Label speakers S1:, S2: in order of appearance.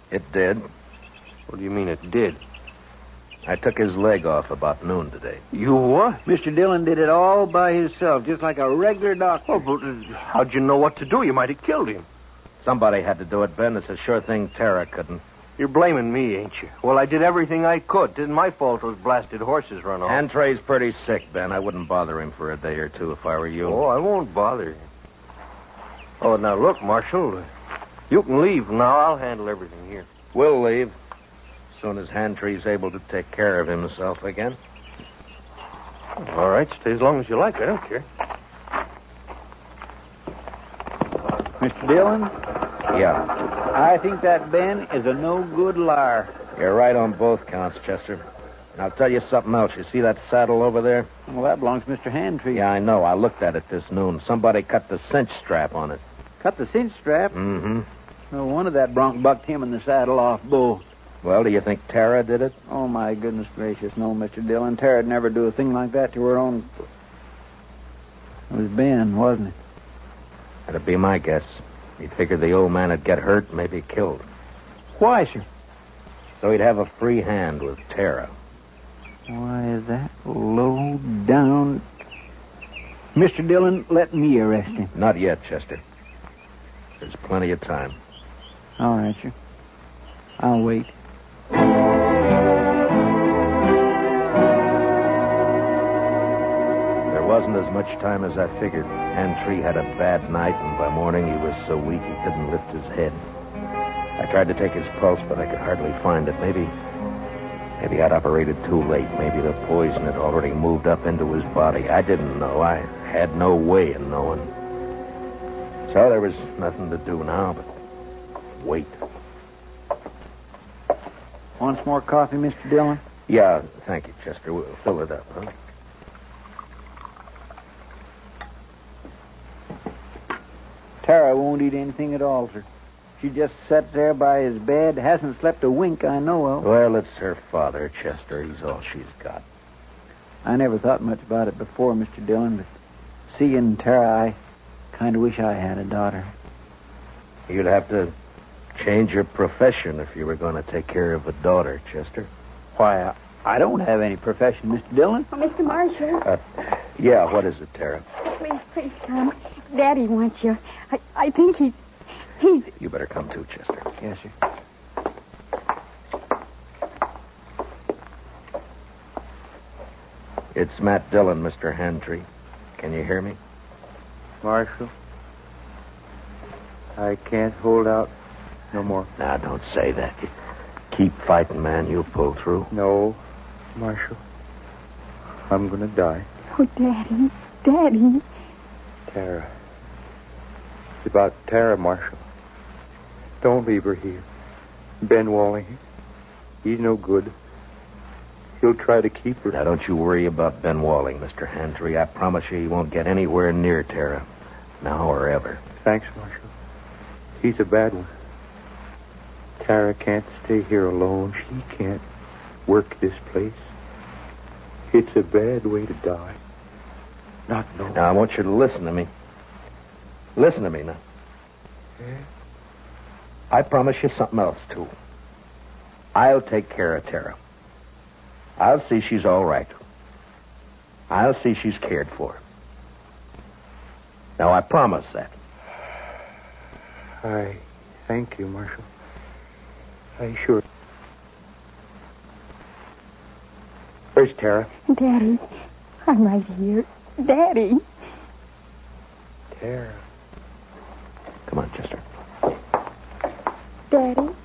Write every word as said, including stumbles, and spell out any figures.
S1: It did.
S2: What do you mean it did?
S1: I took his leg off about noon today.
S2: You what?
S3: Mister Dillon did it all by himself, just like a regular doctor.
S2: Oh, but uh, how'd you know what to do? You might have killed him.
S1: Somebody had to do it, Ben. It's a sure thing Tara couldn't.
S2: You're blaming me, ain't you? Well, I did everything I could. Didn't my fault those blasted horses run off.
S1: Antray's pretty sick, Ben. I wouldn't bother him for a day or two if I were you.
S2: Oh, I won't bother you. Oh, now look, Marshal. You can leave. Now I'll handle everything here.
S1: We'll leave. As soon as Hantree's able to take care of himself again.
S2: All right, stay as long as you like. I don't care.
S3: Mister Dillon,
S1: Yeah.
S3: I think that Ben is a no-good liar.
S1: You're right on both counts, Chester. And I'll tell you something else. You see that saddle over there?
S3: Well, that belongs to Mister Hantry.
S1: Yeah, I know. I looked at it this noon. Somebody cut the cinch strap on it.
S3: Cut the cinch strap?
S1: Mm-hmm.
S3: No wonder that bronc bucked him in the saddle off bull.
S1: Well, do you think Tara did it?
S3: Oh, my goodness gracious, no, Mister Dillon. Tara'd never do a thing like that to her own... It was Ben, wasn't it?
S1: That'd be my guess. He figured the old man would get hurt, maybe killed.
S3: Why, sir?
S1: So he'd have a free hand with Tara.
S3: Why, is that low down... Mister Dillon, let me arrest him.
S1: Not yet, Chester. There's plenty of time.
S3: All right, sir. I'll wait.
S1: There wasn't as much time as I figured. Hantry had a bad night, and by morning he was so weak he couldn't lift his head. I tried to take his pulse, but I could hardly find it. Maybe, maybe I'd operated too late. Maybe the poison had already moved up into his body. I didn't know. I had no way of knowing. So there was nothing to do now but wait.
S3: Want some more coffee, Mister Dillon?
S1: Yeah, thank you, Chester. We'll fill it up, huh?
S3: Tara won't eat anything at all, sir. She just sat there by his bed, hasn't slept a wink I know of.
S1: Well, it's her father, Chester. He's all she's got.
S3: I never thought much about it before, Mister Dillon, but seeing Tara, I kind of wish I had a daughter.
S1: You'd have to change your profession if you were going to take care of a daughter, Chester.
S3: Why, I, I don't have any profession, Mister Dillon.
S4: Oh, Mister Marshall.
S1: Uh, yeah, what is it, Tara?
S4: Please, please come. Daddy wants you. I, I think he... He's...
S1: You better come too, Chester.
S3: Yes, sir.
S1: It's Matt Dillon, Mister Hantry. Can you hear me?
S5: Marshal, I can't hold out no more.
S1: Now, don't say that. You keep fighting, man. You'll pull through.
S5: No, Marshal. I'm going to die.
S4: Oh, Daddy. Daddy.
S5: Tara. It's about Tara, Marshal. Don't leave her here. Ben Walling, he's no good. He'll try to keep her.
S1: Now, don't you worry about Ben Walling, Mister Hantry. I promise you he won't get anywhere near Tara. Now or ever.
S5: Thanks, Marshal. He's a bad one. Tara can't stay here alone. She can't work this place. It's a bad way to die. Not knowing.
S1: Now, I want you to listen to me. Listen to me now.
S5: Yeah?
S1: I promise you something else, too. I'll take care of Tara. I'll see she's all right. I'll see she's cared for. Now, I promise that.
S5: I thank you, Marshal. I sure... Where's Tara?
S4: Daddy. I'm right here. Daddy.
S5: Tara.
S1: Come on, Chester.
S4: Daddy.